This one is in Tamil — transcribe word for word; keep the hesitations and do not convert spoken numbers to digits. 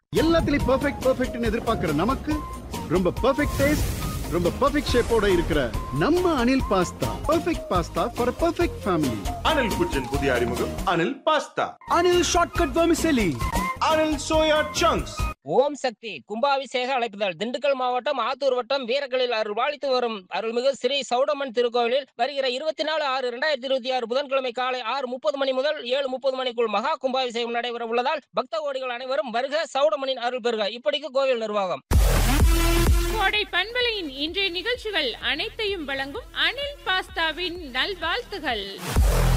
எல்லாத்துலயும் பெர்ஃபெக்ட் பெர்ஃபெக்ட்னு எதிர்பார்க்கிற நமக்கு ரொம்ப பெர்ஃபெக்ட் டேஸ்ட், ரொம்ப பெர்ஃபெக்ட் ஷேப்போட இருக்கிற நம்ம Anil pasta. Perfect pasta for perfect family. Anil குச்சின் புதிய அறிமுகம் Anil pasta. Anil shortcut vermicelli. Anil soya chunks. ஓம் சக்தி கும்பாபிஷேக அழைப்புதல். திண்டுக்கல் மாவட்டம் ஆத்தூர் வட்டம் வீரர்களில் அருள்வாளித்து வரும் அருள்மிகு ஸ்ரீ சௌடம்மன் திருக்கோவிலில் வருகிற இருபத்தி நாலு ஆறு இரண்டாயிரத்தி இருபத்தி ஆறு புதன்கிழமை காலை ஆறு முப்பது மணி முதல் ஏழு முப்பது மணிக்குள் மகா கும்பாபிஷேகம் நடைபெற உள்ளதால் பக்த கோடிகள் அனைவரும் வருக, சௌடம்மனின் அருள் பெறுக. இப்படிக்கு கோவில் நிர்வாகம். கோடை பண்பலையின் இன்றைய நிகழ்ச்சிகள் அனைத்தையும் வழங்கும் அனில் பாஸ்தாவின் நல்வாழ்த்துகள்.